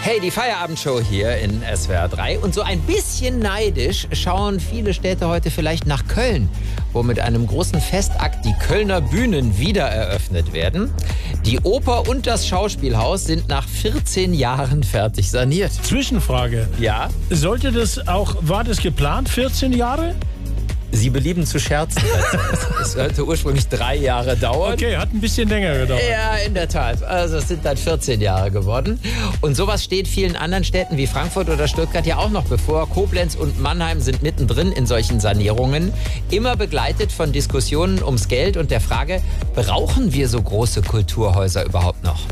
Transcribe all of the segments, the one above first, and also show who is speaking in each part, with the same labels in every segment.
Speaker 1: Hey, die Feierabendshow hier in SWR 3. Und so ein bisschen neidisch schauen viele Städte heute vielleicht nach Köln, wo mit einem großen Festakt die Kölner Bühnen wieder eröffnet werden. Die Oper und das Schauspielhaus sind nach 14 Jahren fertig saniert.
Speaker 2: Zwischenfrage.
Speaker 1: Ja?
Speaker 2: War das geplant, 14 Jahre?
Speaker 1: Sie belieben zu scherzen. Es sollte ursprünglich 3 Jahre dauern.
Speaker 2: Okay, hat ein bisschen länger gedauert.
Speaker 1: Ja, in der Tat. Also es sind dann 14 Jahre geworden. Und sowas steht vielen anderen Städten wie Frankfurt oder Stuttgart ja auch noch bevor. Koblenz und Mannheim sind mittendrin in solchen Sanierungen. Immer begleitet von Diskussionen ums Geld und der Frage, brauchen wir so große Kulturhäuser überhaupt noch?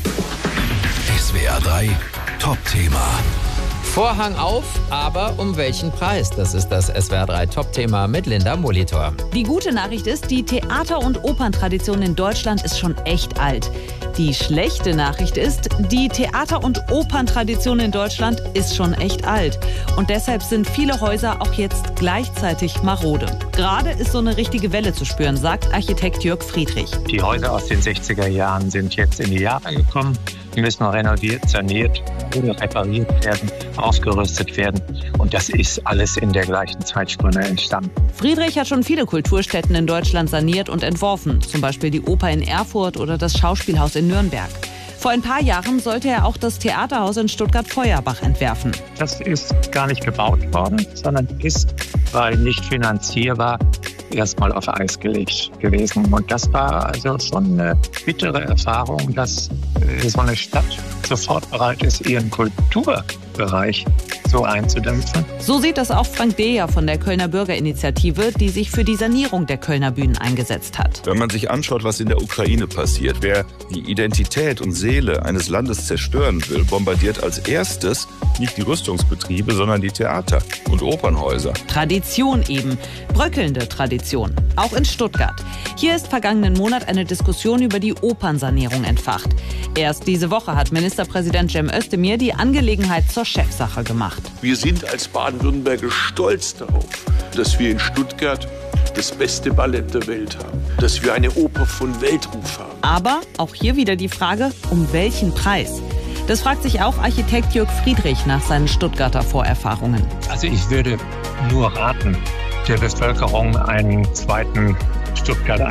Speaker 3: SWR 3 Top-Thema.
Speaker 1: Vorhang auf, aber um welchen Preis? Das ist das SWR 3 Top-Thema mit Linda Molitor.
Speaker 4: Die gute Nachricht ist, die Theater- und Operntradition in Deutschland ist schon echt alt. Die schlechte Nachricht ist, die Theater- und Operntradition in Deutschland ist schon echt alt. Und deshalb sind viele Häuser auch jetzt gleichzeitig marode. Gerade ist so eine richtige Welle zu spüren, sagt Architekt Jörg Friedrich.
Speaker 5: Die Häuser aus den 60er Jahren sind jetzt in die Jahre gekommen. Die müssen renoviert, saniert oder repariert werden, ausgerüstet werden. Und das ist alles in der gleichen Zeitspanne entstanden.
Speaker 4: Friedrich hat schon viele Kulturstätten in Deutschland saniert und entworfen. Zum Beispiel die Oper in Erfurt oder das Schauspielhaus in Nürnberg. Vor ein paar Jahren sollte er auch das Theaterhaus in Stuttgart-Feuerbach entwerfen.
Speaker 5: Das ist gar nicht gebaut worden, sondern ist, weil nicht finanzierbar, erstmal auf Eis gelegt gewesen. Und das war also schon eine bittere Erfahrung, dass so eine Stadt sofort bereit ist, ihren Kulturbereich so einzudämpfen.
Speaker 4: So sieht das auch Frank Deher von der Kölner Bürgerinitiative, die sich für die Sanierung der Kölner Bühnen eingesetzt hat.
Speaker 6: Wenn man sich anschaut, was in der Ukraine passiert, wer die Identität und Seele eines Landes zerstören will, bombardiert als erstes nicht die Rüstungsbetriebe, sondern die Theater und Opernhäuser.
Speaker 4: Tradition eben, bröckelnde Tradition, auch in Stuttgart. Hier ist vergangenen Monat eine Diskussion über die Opernsanierung entfacht. Erst diese Woche hat Ministerpräsident Cem Özdemir die Angelegenheit zur Chefsache gemacht.
Speaker 7: Wir sind als Baden-Württemberger stolz darauf, dass wir in Stuttgart das beste Ballett der Welt haben, dass wir eine Oper von Weltruf haben.
Speaker 4: Aber auch hier wieder die Frage, um welchen Preis? Das fragt sich auch Architekt Jörg Friedrich nach seinen Stuttgarter Vorerfahrungen.
Speaker 5: Also ich würde nur raten, der Bevölkerung einen zweiten Stuttgart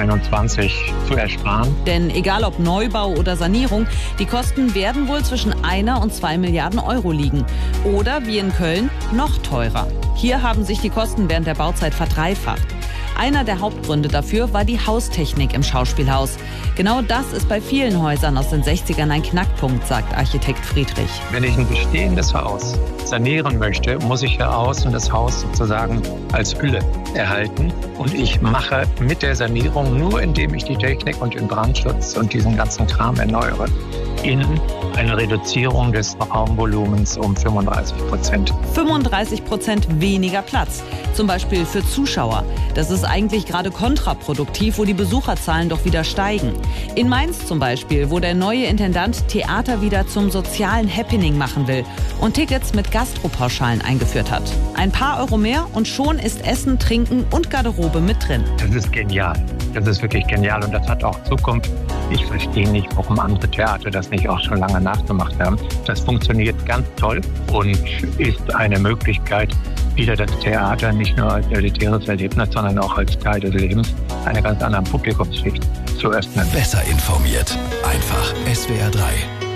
Speaker 5: 21 zu ersparen.
Speaker 4: Denn egal ob Neubau oder Sanierung, die Kosten werden wohl zwischen 1 und 2 Milliarden Euro liegen. Oder wie in Köln, noch teurer. Hier haben sich die Kosten während der Bauzeit verdreifacht. Einer der Hauptgründe dafür war die Haustechnik im Schauspielhaus. Genau das ist bei vielen Häusern aus den 60ern ein Knackpunkt, sagt Architekt Friedrich.
Speaker 5: Wenn ich ein bestehendes Haus sanieren möchte, muss ich ja außen das Haus sozusagen als Hülle erhalten. Und ich mache mit der Sanierung, nur indem ich die Technik und den Brandschutz und diesen ganzen Kram erneuere, innen eine Reduzierung des Raumvolumens um 35%.
Speaker 4: 35% weniger Platz, zum Beispiel für Zuschauer. Das ist eigentlich gerade kontraproduktiv, wo die Besucherzahlen doch wieder steigen. In Mainz zum Beispiel, wo der neue Intendant Theater wieder zum sozialen Happening machen will und Tickets mit Gastropauschalen eingeführt hat. Ein paar Euro mehr und schon ist Essen, Trinken und Garderobe mit drin.
Speaker 5: Das ist genial. Das ist wirklich genial und das hat auch Zukunft. Ich verstehe nicht, warum andere Theater das nicht auch schon lange nachgemacht haben. Das funktioniert ganz toll und ist eine Möglichkeit, wieder das Theater nicht nur als elitäres Erlebnis, sondern auch als Teil des Lebens einer ganz anderen Publikumsschicht zu öffnen.
Speaker 3: Besser informiert. Einfach SWR 3.